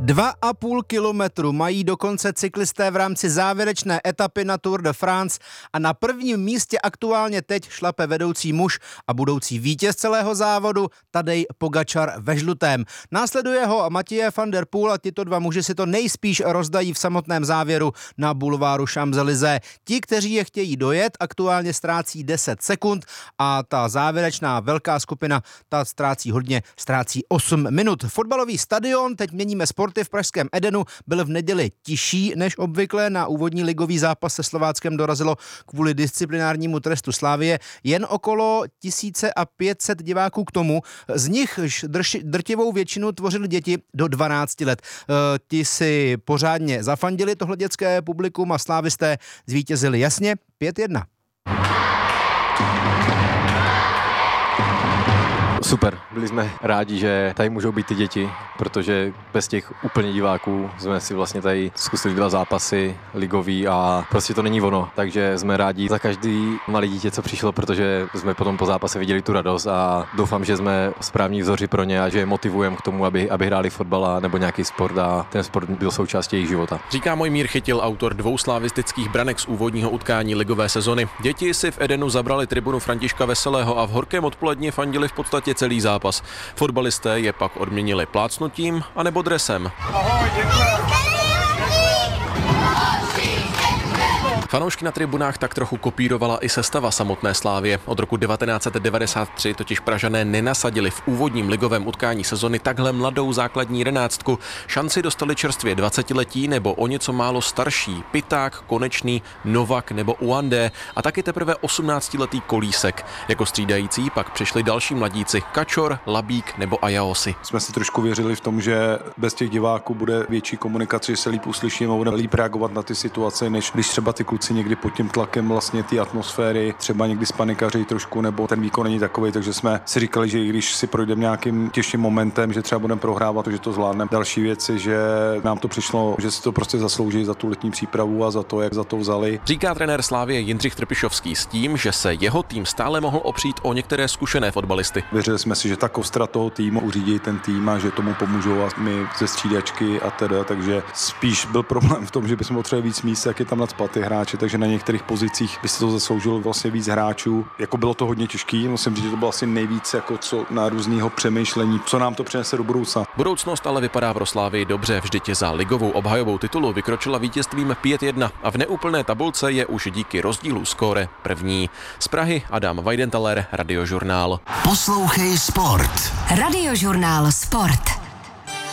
2,5 kilometru mají dokonce cyklisté v rámci závěrečné etapy na Tour de France a na prvním místě aktuálně teď šlape vedoucí muž a budoucí vítěz celého závodu Tadej Pogačar ve žlutém. Následuje ho Mathieu van der Poel a tyto dva muži si to nejspíš rozdají v samotném závěru na bulváru Champs-Élysées. Ti, kteří je chtějí dojet, aktuálně ztrácí 10 sekund a ta závěrečná velká skupina ta ztrácí hodně, ztrácí 8 minut. Fotbalový stadion, teď měníme sporty, v pražském Edenu byl v neděli tišší než obvykle. Na úvodní ligový zápas se Slováckem dorazilo kvůli disciplinárnímu trestu Slavie jen okolo 1500 diváků k tomu. Z nich drtivou většinu tvořili děti do 12 let. Ti si pořádně zafandili tohle dětské publikum a slávisté zvítězili jasně 5-1. Super, byli jsme rádi, že tady můžou být ty děti, protože bez těch úplně diváků jsme si vlastně tady zkusili 2 zápasy ligový a prostě to není ono, takže jsme rádi za každý malý dítě, co přišlo, protože jsme potom po zápase viděli tu radost a doufám, že jsme správní vzoři pro ně a že je motivujeme k tomu, aby hráli fotbal nebo nějaký sport a ten sport byl součástí jejich života. Říká Mojmír Chytil, autor 2 slavistických branek z úvodního utkání ligové sezony. Děti si v Edenu zabrali tribunu Františka Veselého a v horkém odpoledni fandili v podstatě celý zápas. Fotbalisté je pak odměnili plácnutím anebo dresem. Ahoj, děkuji. Fanoušky na tribunách tak trochu kopírovala i sestava samotné Slavie. Od roku 1993 totiž Pražané nenasadili v úvodním ligovém utkání sezony takhle mladou základní jedenáctku. Šanci dostali čerstvě 20letí nebo o něco málo starší Piták, Konečný, Novak nebo Uandé a taky teprve 18letý Kolísek. Jako střídající pak přišli další mladíci Kačor, Labík nebo Ajaosi. Jsme si trošku věřili v tom, že bez těch diváků bude větší komunikace, že se líp uslyšíme a bude líp reagovat na ty situace, než když třeba ty kluci někdy pod tím tlakem vlastně ty atmosféry, třeba někdy spanikaří trošku, nebo ten výkon není takový, takže jsme si říkali, že i když si projdeme nějakým těžším momentem, že třeba budeme prohrávat, že to zvládneme. Další věc je, že nám to přišlo, že si to prostě zaslouží za tu letní přípravu a za to, jak za to vzali. Říká trenér Slavie Jindřich Trpišovský s tím, že se jeho tým stále mohl opřít o některé zkušené fotbalisty. Věřili jsme si, že ta kostra toho týmu uřídí ten tým a že tomu pomůžou a my ze střídačky a teda, takže spíš byl problém v tom, že bychom potřebovali víc míst, jak je tam nacpat ty hráči, takže na některých pozicích by se to zasloužilo vlastně víc hráčů. Jako bylo to hodně těžký, musím říct, že to bylo asi nejvíc jako co na různýho přemýšlení, co nám to přinese do budoucna. Budoucnost ale vypadá pro Slavii dobře, vždyť za ligovou obhajovou titulu vykročila vítězstvím 5-1 a v neúplné tabulce je už díky rozdílu skóre první. Z Prahy Adam Weidenthaler, Radiožurnál. Poslouchej sport. Radiožurnál Sport.